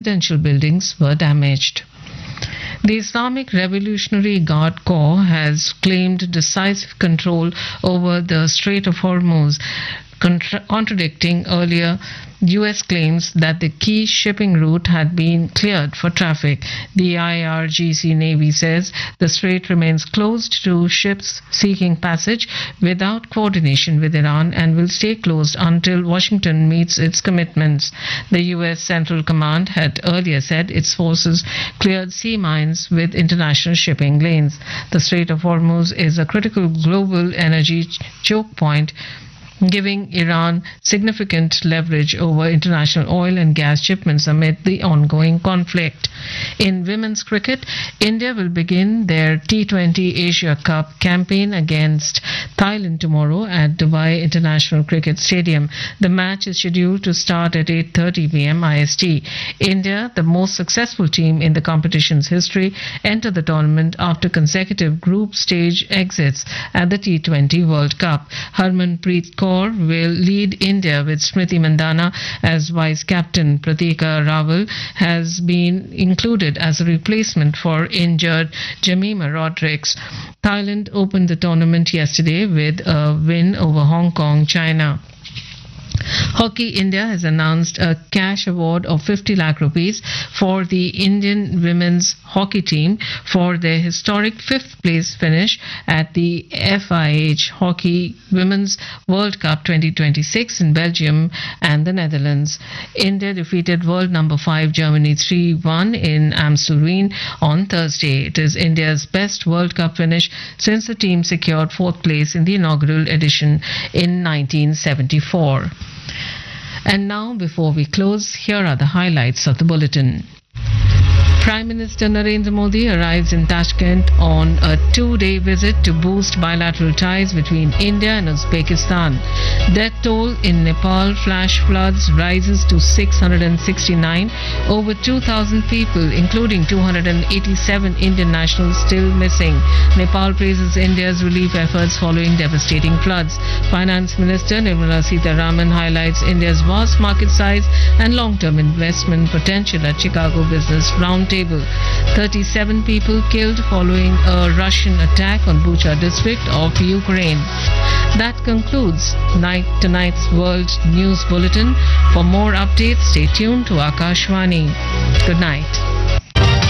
residential buildings were damaged. The Islamic Revolutionary Guard Corps has claimed decisive control over the Strait of Hormuz, contradicting earlier U.S. claims that the key shipping route had been cleared for traffic. The IRGC Navy says the strait remains closed to ships seeking passage without coordination with Iran and will stay closed until Washington meets its commitments. The U.S. Central Command had earlier said its forces cleared sea mines with international shipping lanes. The Strait of Hormuz is a critical global energy choke point, giving Iran significant leverage over international oil and gas shipments amid the ongoing conflict. In women's cricket, India will begin their T20 Asia Cup campaign against Thailand tomorrow at Dubai International Cricket Stadium. The match is scheduled to start at 8:30 p.m. IST. India, the most successful team in the competition's history, enter the tournament after consecutive group stage exits at the T20 World Cup. Harmanpreet Kaur will lead India with Smriti Mandana as vice captain. Pratika Rawal has been included as a replacement for injured Jemima Rodrigues. Thailand opened the tournament yesterday with a win over Hong Kong, China. Hockey India has announced a cash award of 50 lakh rupees for the Indian women's hockey team for their historic 5th place finish at the FIH Hockey Women's World Cup 2026 in Belgium and the Netherlands. India defeated world number 5 Germany 3-1 in Amstelveen on Thursday. It is India's best World Cup finish since the team secured 4th place in the inaugural edition in 1974. And now, before we close, here are the highlights of the bulletin. Prime Minister Narendra Modi arrives in Tashkent on a 2-day visit to boost bilateral ties between India and Uzbekistan. Death toll in Nepal flash floods rises to 669. Over 2,000 people, including 287 Indian nationals, still missing. Nepal praises India's relief efforts following devastating floods. Finance Minister Nirmala Sitharaman highlights India's vast market size and long-term investment potential at Chicago Business Roundtable. 37 people killed following a Russian attack on Bucha district of Ukraine. That concludes tonight's World News Bulletin. For more updates, stay tuned to Akashvani. Good night.